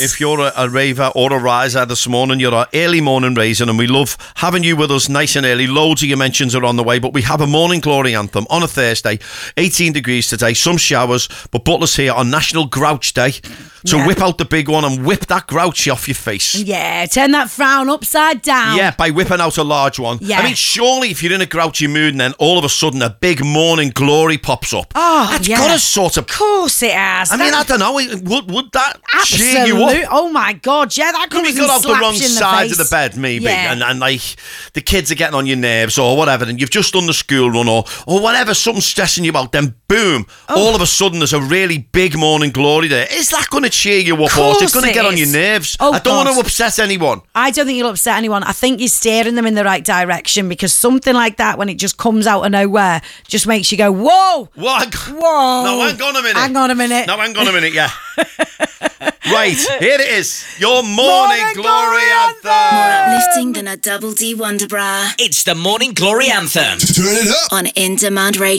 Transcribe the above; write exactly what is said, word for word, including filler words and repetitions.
If you're a, a raver or a riser this morning, you're our early morning raisin, and we love having you with us nice and early. Loads of your mentions are on the way, but we have a morning glory anthem on a Thursday. eighteen degrees today, some showers, but Butler's here on National Grouch Day. So yeah. whip out the big one and whip that grouchy off your face. Yeah, turn that frown upside down. Yeah, by whipping out a large one. Yeah. I mean, surely if you're in a grouchy mood and then all of a sudden a big morning glory pops up, oh, that's yeah. got to sort of... Of course it has. I mean, I don't know, would, would that cheer you up? Oh my God, yeah, that could be got off the wrong the side face. of the bed, maybe, yeah. and, and like the kids are getting on your nerves or whatever, and you've just done the school run or, or whatever, something's stressing you out, then boom, oh. all of a sudden there's a really big morning glory there. Is that going to cheer you up, or is it going to get on your nerves? Oh, I don't God. want to upset anyone. I don't think you'll upset anyone. I think you're steering them in the right direction, because something like that, when it just comes out of nowhere, just makes you go, whoa! What? Whoa! No, hang on a minute. Hang on a minute. No, hang on a minute, yeah. Right, here it is. Your morning, morning glory, glory anthem. anthem. More uplifting than a double D Wonder Bra. It's the Morning Glory Anthem. Turn it up On In Demand Radio.